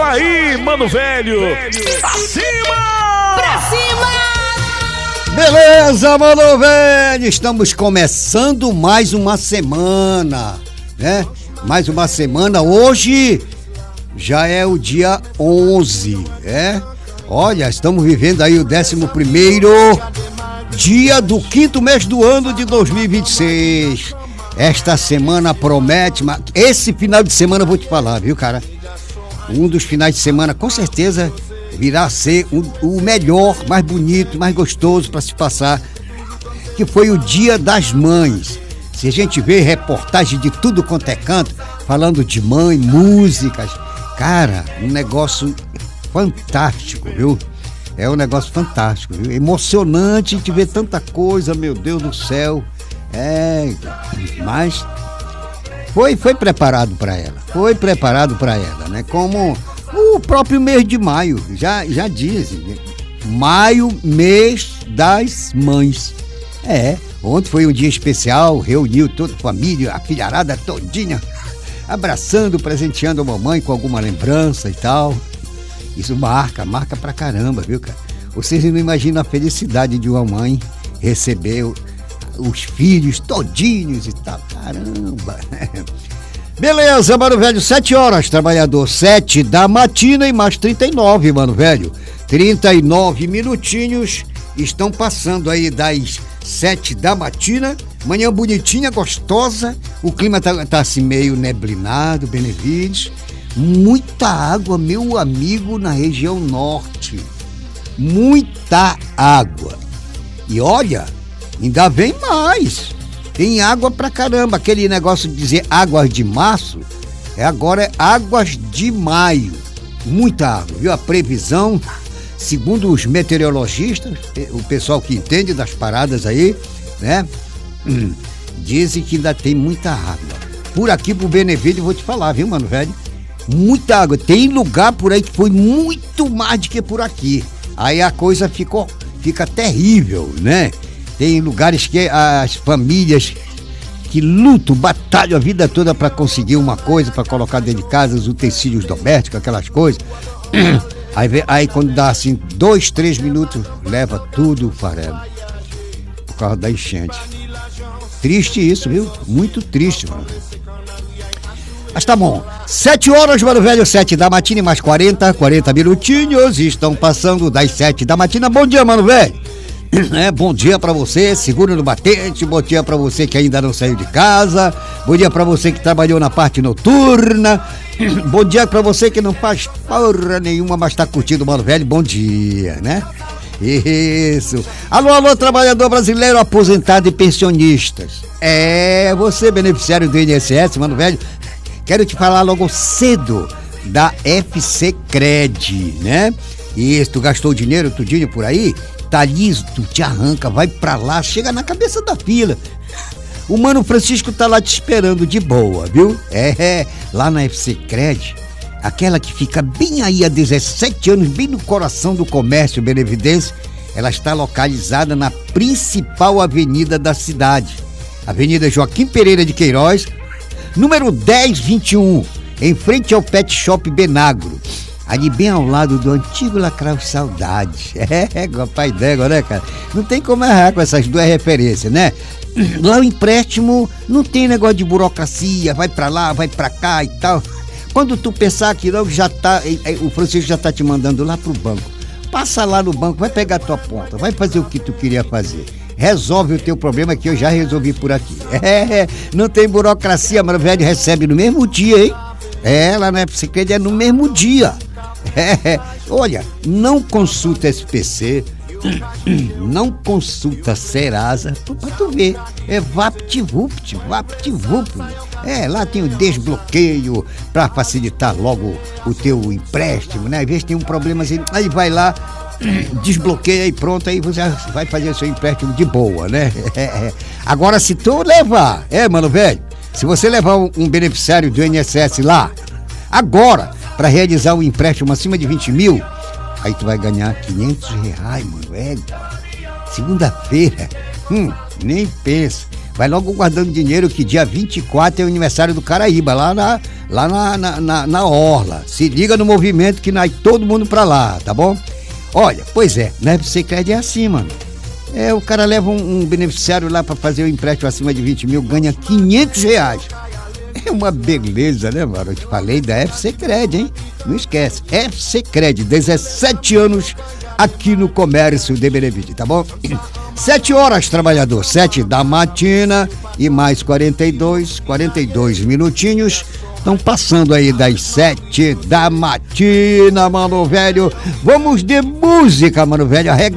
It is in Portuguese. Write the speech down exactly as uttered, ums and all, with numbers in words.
aí, mano velho. Pra cima! Pra cima! Beleza, mano velho, estamos começando mais uma semana, né? Mais uma semana, hoje já é o dia onze, é? Olha, estamos vivendo aí o décimo primeiro dia do quinto mês do ano de dois mil e vinte e seis. Esta semana promete, mas esse final de semana eu vou te falar, viu, cara? Um dos finais de semana, com certeza, virá a ser o, o melhor, mais bonito, mais gostoso para se passar, que foi o Dia das Mães. Se a gente vê reportagem de tudo quanto é canto, falando de mãe, músicas, cara, um negócio fantástico, viu? É um negócio fantástico, viu? Emocionante a gente ver tanta coisa, meu Deus do céu. É, mas foi, foi preparado para ela, foi preparado para ela, né? Como o próprio mês de maio, já, já dizem, maio, mês das mães. É, ontem foi um dia especial, reuniu toda a família, a filharada todinha, abraçando, presenteando a mamãe com alguma lembrança e tal. Isso marca, marca pra caramba, viu, cara? Vocês não imaginam a felicidade de uma mãe receber os filhos todinhos e tal, caramba. Beleza, mano velho, sete horas, trabalhador, sete da matina e mais trinta e nove, mano velho. trinta e nove minutinhos estão passando aí das sete da matina, manhã bonitinha, gostosa, o clima tá, tá assim meio neblinado, Benevides, muita água, meu amigo, na região norte, muita água. E olha, ainda vem mais, tem água pra caramba, aquele negócio de dizer águas de março, é agora é águas de maio, muita água, viu? A previsão, segundo os meteorologistas, o pessoal que entende das paradas aí, né, hum, dizem que ainda tem muita água. Por aqui pro Benevides, vou te falar, viu, mano velho, muita água, tem lugar por aí que foi muito mais do que por aqui, aí a coisa ficou, fica terrível, né? Tem lugares que as famílias que lutam, batalham a vida toda para conseguir uma coisa, para colocar dentro de casa, os utensílios domésticos, aquelas coisas. Aí, aí quando dá assim, dois, três minutos, leva tudo farelo. Por causa da enchente. Triste isso, viu? Muito triste, mano. Mas tá bom. Sete horas, mano velho, sete da matina e mais quarenta, quarenta minutinhos. Estão passando das sete da matina. Bom dia, mano velho. É, bom dia pra você, segura no batente, bom dia pra você que ainda não saiu de casa, bom dia pra você que trabalhou na parte noturna, bom dia pra você que não faz porra nenhuma, mas tá curtindo o mano velho, bom dia, né? Isso. Alô, alô, trabalhador brasileiro, aposentado e pensionistas. É, você beneficiário do I N S S, mano velho, quero te falar logo cedo da F C Cred, né? Isso, tu gastou dinheiro tudinho por aí? Tá liso, tu te arranca, vai pra lá, chega na cabeça da fila. O mano Francisco tá lá te esperando de boa, viu? É, lá na F C Cred, aquela que fica bem aí há dezessete anos, bem no coração do comércio benevidense, ela está localizada na principal avenida da cidade, Avenida Joaquim Pereira de Queiroz, número dez vinte e um, em frente ao Pet Shop Benagro. Ali bem ao lado do antigo Lacrau Saudade. É, pai d'égua, né, cara? Não tem como errar com essas duas referências, né? Lá o empréstimo não tem negócio de burocracia, vai pra lá, vai pra cá e tal. Quando tu pensar que logo já tá, o Francisco já tá te mandando lá pro banco. Passa lá no banco, vai pegar tua ponta, vai fazer o que tu queria fazer. Resolve o teu problema que eu já resolvi por aqui. É, não tem burocracia, mas o velho recebe no mesmo dia, hein? É, lá na F C Cred é no mesmo dia. É, olha, não consulta S P C, não consulta Serasa, pra tu ver, é VaptVupt, VaptVupt. É, lá tem o desbloqueio pra facilitar logo o teu empréstimo, né? Às vezes tem um problema assim, aí vai lá, desbloqueia e pronto, aí você vai fazer o seu empréstimo de boa, né? É, é. Agora, se tu levar, é, mano velho, se você levar um, um beneficiário do I N S S lá, agora, para realizar um empréstimo acima de vinte mil, aí tu vai ganhar quinhentos reais, mano, é. Segunda-feira, hum, nem pensa. vai logo guardando dinheiro que dia vinte e quatro é o aniversário do Caraíba, lá na, lá na, na, na, na Orla. Se liga no movimento que nós todo mundo pra lá, tá bom? Olha, pois é, na F C Cred é assim, mano. É, o cara leva um, um beneficiário lá pra fazer um empréstimo acima de vinte mil, ganha quinhentos reais. É uma beleza, né, mano? Eu te falei da F C Cred, hein? Não esquece, F C Cred, dezessete anos aqui no comércio de Benevides, tá bom? Sete horas, trabalhador, sete da matina e mais quarenta e dois, quarenta e dois minutinhos. Estão passando aí das sete da matina, mano velho. Vamos de música, mano velho. Arrega